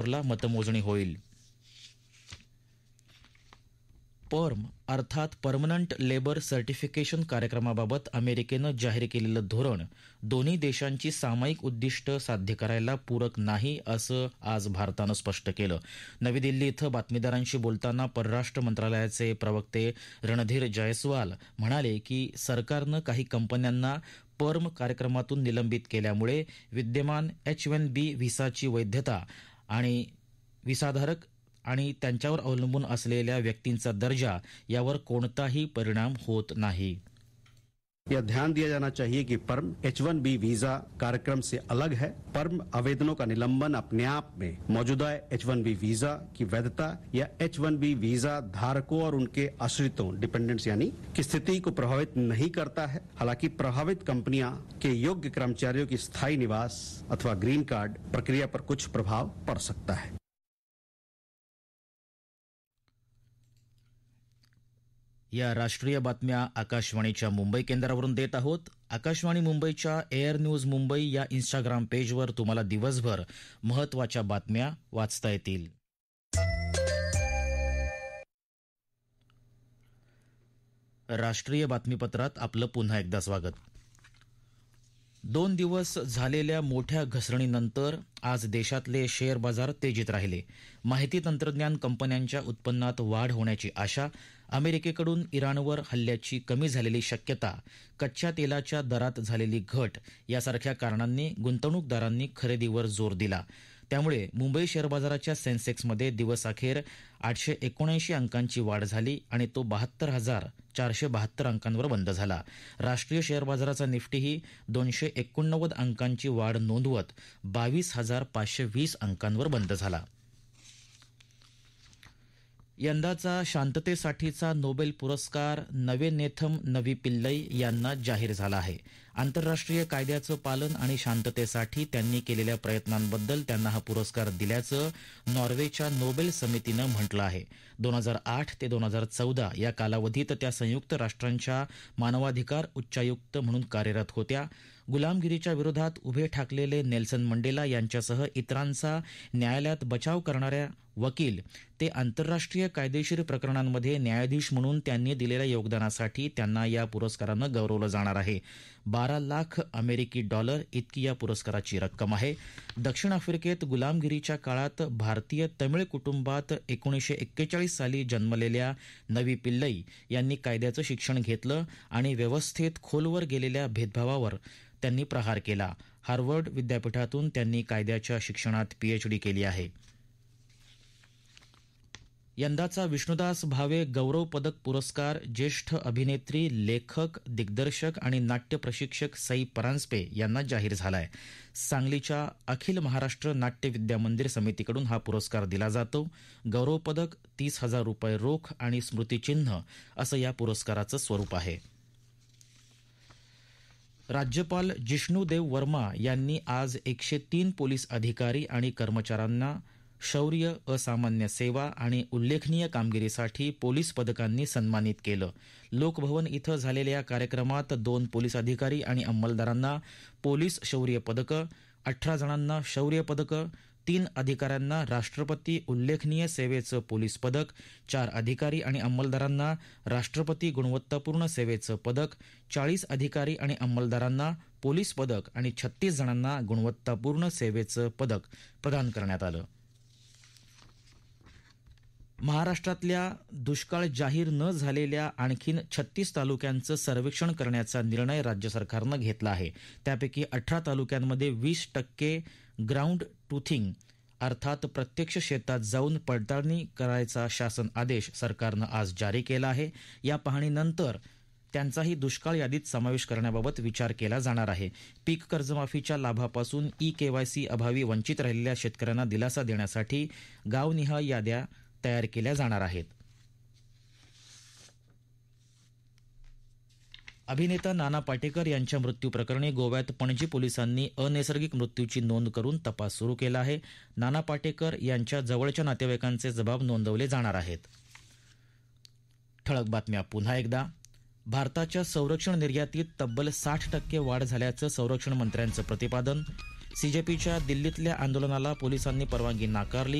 ऑक्टोबरला मतमोजणी होईल. पर्म अर्थात परमनंट लेबर सर्टिफिकेशन कार्यक्रमाबाबत अमेरिकेनं जाहीर केलेलं धोरण दोन्ही देशांची सामायिक उद्दिष्ट साध्य करायला पूरक नाही, असं आज भारतानं स्पष्ट केलं. नवी दिल्ली इथं बातमीदारांशी बोलताना परराष्ट्र मंत्रालयाचे प्रवक्ते रणधीर जयस्वाल म्हणाले की सरकारनं काही कंपन्यांना पर्म कार्यक्रमातून निलंबित केल्यामुळे विद्यमान H-1B व्हिसाची वैधता आणि व्हिसाधारक आणि त्यांच्यावर अवलंबून असलेल्या व्यक्तींचा दर्जा यावर कोणताही परिणाम होत नाही. यह ध्यान दिया जाना चाहिए कि पर्म H-1B वीजा कार्यक्रम से अलग है. पर्म आवेदनों का निलंबन अपने आप में मौजूदा H-1B वीजा की वैधता या H-1B वीजा धारकों और उनके आश्रितों डिपेंडेंट्स यानी की स्थिति को प्रभावित नहीं करता है. हालांकि प्रभावित कंपनियां के योग्य कर्मचारियों की स्थायी निवास अथवा ग्रीन कार्ड प्रक्रिया पर कुछ प्रभाव पड़ सकता है. या राष्ट्रीय बातम्या आकाशवाणीच्या मुंबई केंद्रावरून देत आहोत. आकाशवाणी मुंबईच्या एअर न्यूज मुंबई या इंस्टाग्राम पेजवर तुम्हाला दिवसभर महत्त्वाच्या बातम्या वाचता येतील. राष्ट्रीय बातमीपत्रात आपलं पुन्हा एकदा स्वागत. 2 दिवस झालेल्या मोठ्या घसरणीनंतर आज देशातले शेअर बाजार तेजीत राहिले. माहिती तंत्रज्ञान कंपन्यांच्या उत्पन्नात वाढ होण्याची आशा, अमेरिकेकडून इराणवर हल्ल्याची कमी झालेली शक्यता, कच्च्या तेलाच्या दरात झालेली घट यासारख्या कारणांनी गुंतवणूकदारांनी खरेदीवर जोर दिला. त्यामुळे मुंबई शेअर बाजाराच्या सेन्सेक्समध्ये दिवसअखेर 879 अंकांची वाढ झाली आणि तो 72,472 अंकांवर बंद झाला. राष्ट्रीय शेअर बाजाराचा निफ्टीही 289 अंकांची वाढ नोंदवत 22,520 अंकांवर बंद झाला. यंदाचा शांततेसाठीचा नोबेल पुरस्कार नवेनेथम नवी पिल्लई यांना जाहीर झाला आहे. आंतरराष्ट्रीय कायद्याचं पालन आणि शांततेसाठी त्यांनी केलेल्या प्रयत्नांबद्दल त्यांना हा पुरस्कार दिल्याचं नॉर्वेच्या नोबेल समितीनं म्हटलं आहे. 2008 ते 2014 या कालावधीत त्या संयुक्त राष्ट्रांच्या मानवाधिकार उच्चायुक्त म्हणून कार्यरत होत्या. गुलामगिरीच्या विरोधात उभे ठाकलेले नेल्सन मंडेला यांच्यासह इतरांचा न्यायालयात बचाव करणाऱ्या वकील ते आंतरराष्ट्रीय कायदेशीर प्रकरणांमध्ये न्यायाधीश म्हणून त्यांनी दिलेल्या योगदानासाठी त्यांना या पुरस्कारानं गौरवलं जाणार आहे. 12 लाख अमेरिकी डॉलर इतकी या पुरस्काराची रक्कम आहे. दक्षिण आफ्रिकेत गुलामगिरीच्या काळात भारतीय तमिळ कुटुंबात 1941 साली जन्मलेल्या नवी पिल्लई यांनी कायद्याचं शिक्षण घेतलं आणि व्यवस्थेत खोलवर गेलेल्या भेदभावावर त्यांनी प्रहार केला. हार्वर्ड विद्यापीठातून त्यांनी कायद्याच्या शिक्षणात PhD केली आहे. यंदाचा विष्णुदास भावे गौरव पदक पुरस्कार ज्येष्ठ अभिनेत्री, लेखक, दिग्दर्शक आणि नाट्य प्रशिक्षक सई परांजपे यांना जाहीर झालाय. सांगलीच्या अखिल महाराष्ट्र नाट्य विद्या मंदिर समितीकडून हा पुरस्कार दिला जातो. गौरव पदक, 30,000 रुपये रोख आणि स्मृतिचिन्ह असं या पुरस्काराचं स्वरूप आहे. राज्यपाल जिष्णुदेव वर्मा यांनी आज 103 पोलीस अधिकारी आणि कर्मचाऱ्यांना शौर्य, असामान्य सेवा आणि उल्लेखनीय कामगिरीसाठी पोलीस पदकांनी सन्मानित केलं. लोकभवन इथं झालेल्या कार्यक्रमात 2 पोलीस अधिकारी आणि अंमलदारांना पोलीस शौर्य पदकं, 18 जणांना शौर्य पदकं, 3 अधिकाऱ्यांना राष्ट्रपती उल्लेखनीय सेवेचं पोलीस पदक, 4 अधिकारी आणि अंमलदारांना राष्ट्रपती गुणवत्तापूर्ण सेवेचं पदक, 40 अधिकारी आणि अंमलदारांना पोलीस पदक आणि 36 जणांना गुणवत्तापूर्ण सेवेचं पदक प्रदान करण्यात आलं. महाराष्ट्रातल्या दुष्काळ जाहीर न झालेल्या आणखीन 36 तालुक्यांचं सर्वेक्षण करण्याचा निर्णय राज्य सरकारनं घेतला आहे. त्यापैकी 18 तालुक्यांमध्ये 20% ग्राउंड ट्रुथिंग अर्थात प्रत्यक्ष शेतात जाऊन पडताळणी करायचा शासन आदेश सरकारनं आज जारी केला आहे. या पाहणीनंतर त्यांचाही दुष्काळ यादीत समावेश करण्याबाबत विचार केला जाणार आहे. पीक कर्जमाफीच्या लाभापासून EKYC अभावी वंचित राहिलेल्या शेतकऱ्यांना दिलासा देण्यासाठी गावनिहाय याद्या तयार केल्या जाणार आहेत. अभिनेता नाना पाटेकर यांच्या मृत्यूप्रकरणी गोव्यात पणजी पोलिसांनी अनैसर्गिक मृत्यूची नोंद करून तपास सुरू केला आहे. नाना पाटेकर यांच्या जवळच्या नातेवाईकांचे जबाब नोंदवले जाणार आहेत. ठळक बातम्या पुन्हा एकदा. भारताच्या संरक्षण निर्यातीत तब्बल 60% वाढ झाल्याचं संरक्षण मंत्र्यांचं प्रतिपादन. CJPच्या दिल्लीतल्या आंदोलनाला पोलिसांनी परवानगी नाकारली.